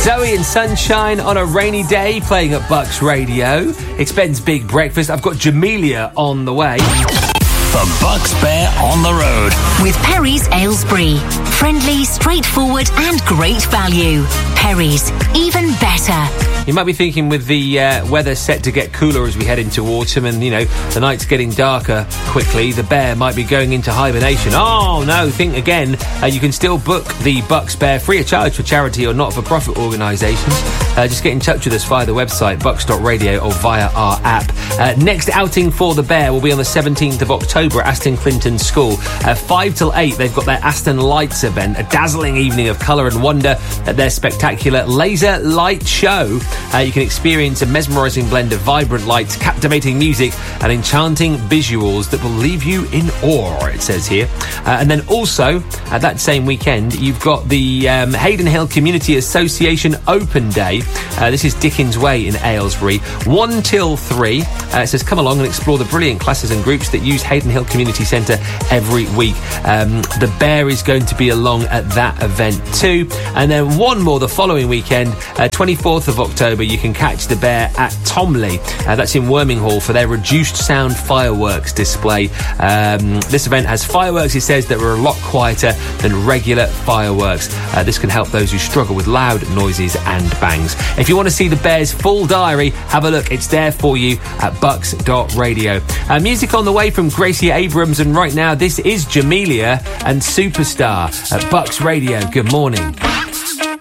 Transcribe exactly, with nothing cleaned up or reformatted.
Zoe and Sunshine on a rainy day playing at Bucks Radio. It's Ben's Big Breakfast. I've got Jamelia on the way. The Bucks Bear on the road. With Perry's Aylesbury. Friendly, straightforward and great value. Perry's, even better. You might be thinking with the uh, weather set to get cooler as we head into autumn and, you know, the night's getting darker quickly, the bear might be going into hibernation. Oh, no, think again. Uh, you can still book the Bucks Bear free of charge for charity or not-for-profit organisations. Uh, just get in touch with us via the website, bucks dot radio, or via our app. Uh, next outing for the bear will be on the seventeenth of October at Aston Clinton School. Uh, five till eight, they've got their Aston Lights event, a dazzling evening of colour and wonder at their spectacular laser light show. Uh, you can experience a mesmerising blend of vibrant lights, captivating music and enchanting visuals that will leave you in awe, it says here. Uh, and then also, at that same weekend, you've got the um, Hayden Hill Community Association Open Day. Uh, this is Dickens Way in Aylesbury. one till three. Uh, it says, come along and explore the brilliant classes and groups that use Hayden Hill Community Centre every week. Um, the Bear is going to be along at that event too. And then one more the following weekend, uh, twenty-fourth of October, you can catch the Bear at Tomley. Uh, that's in Worminghall for their reduced sound fireworks display. Um, this event has fireworks, it says, that are a lot quieter than regular fireworks. Uh, this can help those who struggle with loud noises and bangs. If you want to see the Bear's full diary, have a look. It's there for you at bucks dot radio. Uh, music on the way from Gracie Abrams, and right now this is Jamelia and Superstar at Bucks Radio. Good morning.